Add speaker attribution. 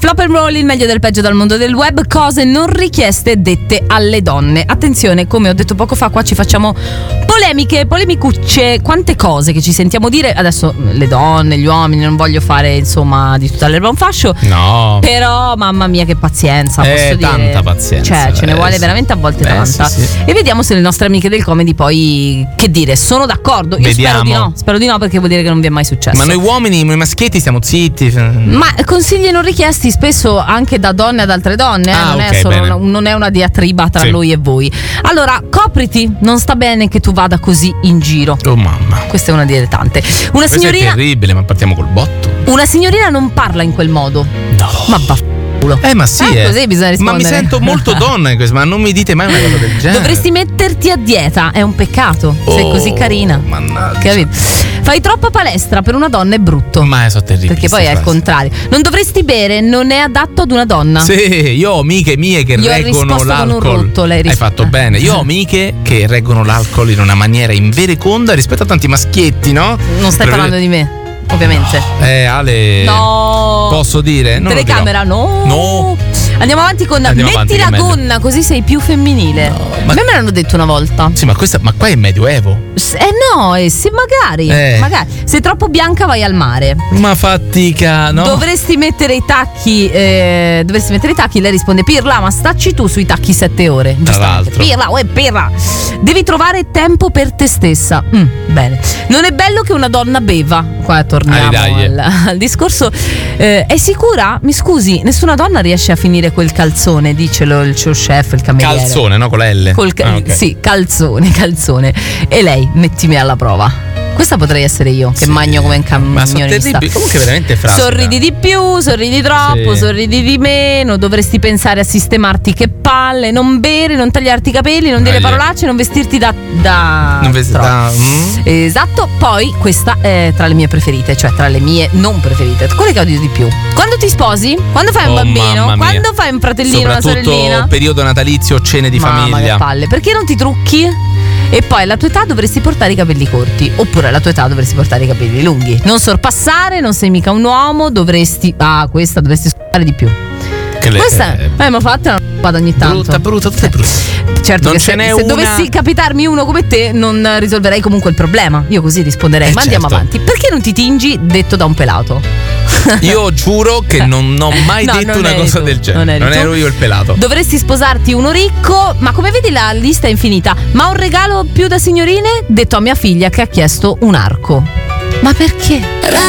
Speaker 1: Flop and roll, il meglio del peggio dal mondo del web, cose non richieste dette alle donne. Attenzione, come ho detto poco fa, qua ci facciamo polemicucce, quante cose che ci sentiamo dire. Adesso le donne, gli uomini, non voglio fare insomma di tutta l'erba un fascio.
Speaker 2: No.
Speaker 1: Però mamma mia che pazienza, posso dire.
Speaker 2: Tanta pazienza.
Speaker 1: Cioè ce ne vuole veramente a volte tanta.
Speaker 2: Sì.
Speaker 1: E vediamo se le nostre amiche del comedy poi che dire, sono d'accordo. Io spero di no perché vuol dire che non vi è mai successo.
Speaker 2: Ma noi uomini, noi maschietti stiamo zitti.
Speaker 1: Ma consigli non richiesti spesso anche da donne ad altre donne, non è una diatriba tra noi e voi. Allora, copriti, non sta bene che tu vada così in giro.
Speaker 2: Oh mamma.
Speaker 1: Questa è una delle tante. Una
Speaker 2: Questa
Speaker 1: signorina
Speaker 2: è terribile, ma partiamo col botto.
Speaker 1: Una signorina non parla in quel modo.
Speaker 2: No.
Speaker 1: Ma vaffanculo.
Speaker 2: Ma sì,
Speaker 1: così bisogna rispondere.
Speaker 2: Ma mi sento molto donna in questo, ma non mi dite mai una cosa del genere.
Speaker 1: Dovresti metterti a dieta, è un peccato. Sei così carina.
Speaker 2: Mannaggia.
Speaker 1: Capito? Fai troppa palestra, per una donna è brutto.
Speaker 2: Ma sono terribili.
Speaker 1: Perché poi è il contrario. Non dovresti bere, non è adatto ad una donna.
Speaker 2: Sì, io ho amiche mie che reggono l'alcol.
Speaker 1: Con un rotto,
Speaker 2: Hai fatto bene. Io ho amiche che reggono l'alcol in una maniera invereconda rispetto a tanti maschietti, no?
Speaker 1: Non stai parlando di me, ovviamente.
Speaker 2: Ale.
Speaker 1: No.
Speaker 2: Posso dire? Non
Speaker 1: telecamera, no. Andiamo avanti con metti la gonna, così sei più femminile. No, a me l'hanno detto una volta.
Speaker 2: Sì, ma qua è medioevo.
Speaker 1: No, se magari sei troppo bianca vai al mare.
Speaker 2: Ma fatica, no?
Speaker 1: Dovresti mettere i tacchi. Lei risponde: Pirla, ma stacci tu sui tacchi 7 ore.
Speaker 2: Tra l'altro.
Speaker 1: Pirla. Devi trovare tempo per te stessa. Bene. Non è bello che una donna beva. Qua torniamo al discorso. È sicura? Mi scusi, nessuna donna riesce a finire quel calzone, dicelo il suo chef, il cameriere.
Speaker 2: Calzone, no? Con la L.
Speaker 1: Okay. Sì, calzone. E lei, mettimi alla prova. Questa potrei essere io, che magno come un camionista.
Speaker 2: Ma comunque veramente frase.
Speaker 1: Sorridi di più, sorridi troppo, sorridi di meno. Dovresti pensare a sistemarti, che palle. Non bere, non tagliarti i capelli, non dire parolacce, non vestirti Esatto. Poi questa è tra le mie preferite, cioè tra le mie non preferite, quelle che odio di più. Quando ti sposi? Quando fai un bambino? Quando fai un fratellino, una sorellina?
Speaker 2: Soprattutto periodo natalizio, cene di famiglia.
Speaker 1: Mamma che palle. Perché non ti trucchi? E poi alla tua età dovresti portare i capelli corti, oppure alla tua età dovresti portare i capelli lunghi. Non sorpassare, non sei mica un uomo, dovresti ascoltare di più. Questa ma fatta una vada ogni tanto.
Speaker 2: Brutta.
Speaker 1: Certo che se dovessi capitarmi uno come te non risolverei comunque il problema. Io così risponderei. Ma andiamo avanti. Perché non ti tingi, detto da un pelato?
Speaker 2: Io giuro che non ho mai detto una cosa del genere. Non ero io il pelato.
Speaker 1: Dovresti sposarti uno ricco. Ma come vedi la lista è infinita. Ma un regalo più da signorine? Detto a mia figlia che ha chiesto un arco. Ma perché?